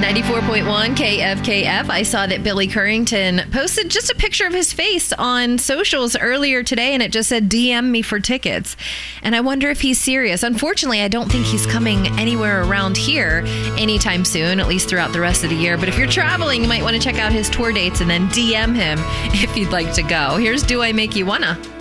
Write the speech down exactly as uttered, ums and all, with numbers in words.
ninety-four point one K F K F. I saw that Billy Currington posted just a picture of his face on socials earlier today, and it just said, D M me for tickets. And I wonder if he's serious. Unfortunately, I don't think he's coming anywhere around here anytime soon, at least throughout the rest of the year. But if you're traveling, you might want to check out his tour dates and then D M him if you'd like to go. Here's Do I Make You Wanna?